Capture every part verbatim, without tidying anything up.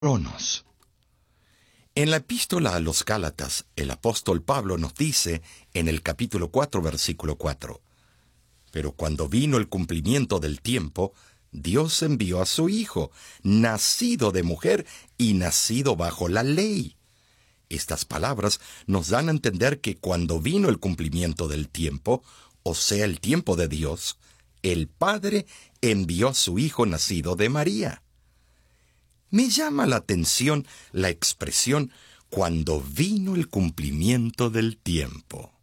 Cronos. En la epístola a los Gálatas, el apóstol Pablo nos dice, en el capítulo cuatro, versículo cuatro, «Pero cuando vino el cumplimiento del tiempo, Dios envió a su Hijo, nacido de mujer y nacido bajo la ley». Estas palabras nos dan a entender que cuando vino el cumplimiento del tiempo, o sea, el tiempo de Dios, el Padre envió a su Hijo nacido de María. Me llama la atención la expresión «cuando vino el cumplimiento del tiempo».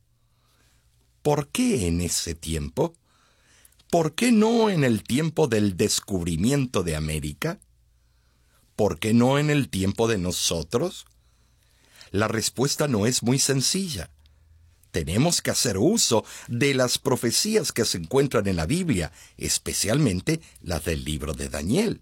¿Por qué en ese tiempo? ¿Por qué no en el tiempo del descubrimiento de América? ¿Por qué no en el tiempo de nosotros? La respuesta no es muy sencilla. Tenemos que hacer uso de las profecías que se encuentran en la Biblia, especialmente las del libro de Daniel.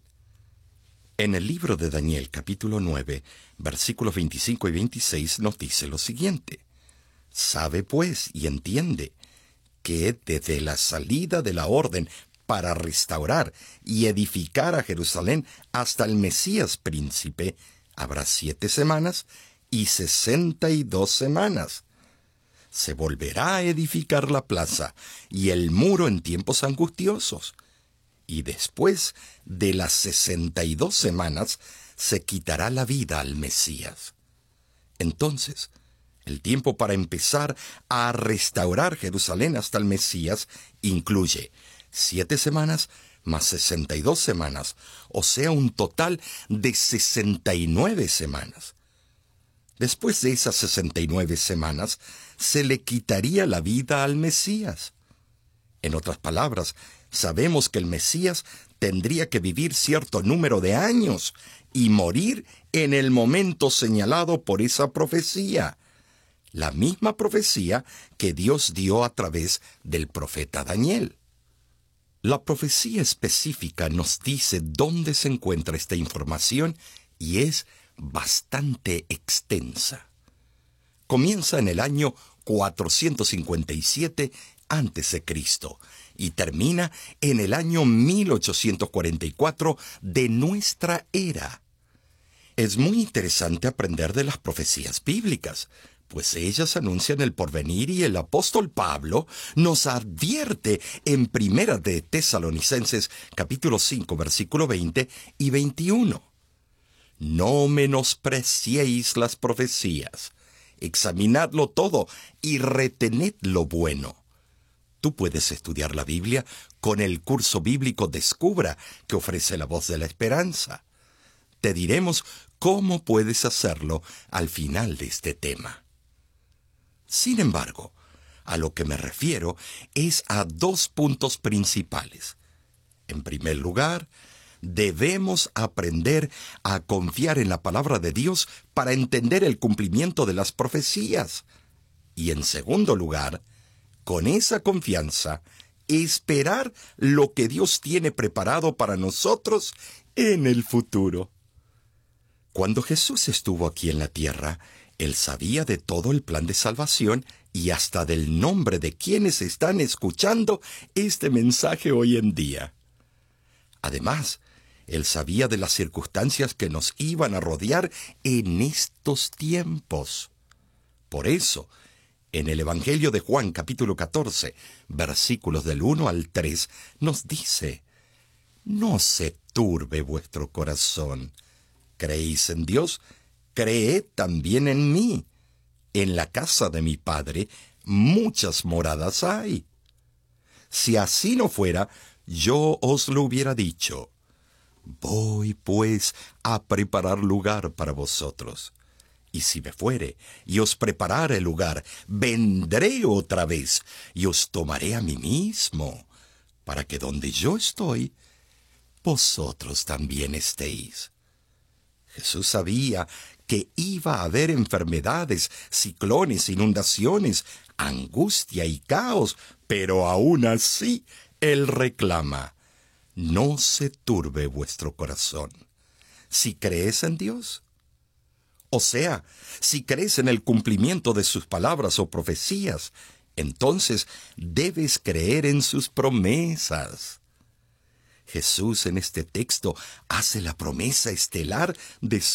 En el libro de Daniel, capítulo nueve, versículos veinticinco y veintiséis, nos dice lo siguiente: «Sabe pues y entiende que desde la salida de la orden para restaurar y edificar a Jerusalén hasta el Mesías príncipe, habrá siete semanas y sesenta y dos semanas. Se volverá a edificar la plaza y el muro en tiempos angustiosos. Y después de las sesenta y dos semanas, se quitará la vida al Mesías». Entonces, el tiempo para empezar a restaurar Jerusalén hasta el Mesías incluye siete semanas más sesenta y dos semanas, o sea, un total de sesenta y nueve semanas. Después de esas sesenta y nueve semanas, se le quitaría la vida al Mesías. En otras palabras, sabemos que el Mesías tendría que vivir cierto número de años y morir en el momento señalado por esa profecía. La misma profecía que Dios dio a través del profeta Daniel. La profecía específica nos dice dónde se encuentra esta información y es bastante extensa. Comienza en el año cuatrocientos cincuenta y siete antes de Cristo y termina en el año mil ochocientos cuarenta y cuatro de nuestra era. Es muy interesante aprender de las profecías bíblicas, pues ellas anuncian el porvenir y el apóstol Pablo nos advierte en Primera de Tesalonicenses capítulo cinco versículo veinte y veintiuno. «No menospreciéis las profecías, examinadlo todo y retened lo bueno». Tú puedes estudiar la Biblia con el curso bíblico Descubra que ofrece la Voz de la Esperanza. Te diremos cómo puedes hacerlo al final de este tema. Sin embargo, a lo que me refiero es a dos puntos principales. En primer lugar, debemos aprender a confiar en la palabra de Dios para entender el cumplimiento de las profecías. Y en segundo lugar, con esa confianza, esperar lo que Dios tiene preparado para nosotros en el futuro. Cuando Jesús estuvo aquí en la tierra, Él sabía de todo el plan de salvación y hasta del nombre de quienes están escuchando este mensaje hoy en día. Además, Él sabía de las circunstancias que nos iban a rodear en estos tiempos. Por eso, en el Evangelio de Juan, capítulo catorce, versículos del uno al tres, nos dice: «No se turbe vuestro corazón. ¿Creéis en Dios? Creed también en mí. En la casa de mi Padre muchas moradas hay. Si así no fuera, yo os lo hubiera dicho. Voy, pues, a preparar lugar para vosotros. Y si me fuere y os preparare el lugar, vendré otra vez y os tomaré a mí mismo, para que donde yo estoy, vosotros también estéis». Jesús sabía que iba a haber enfermedades, ciclones, inundaciones, angustia y caos, pero aún así Él reclama: «No se turbe vuestro corazón. Si crees en Dios». O sea, si crees en el cumplimiento de sus palabras o profecías, entonces debes creer en sus promesas. Jesús en este texto hace la promesa estelar de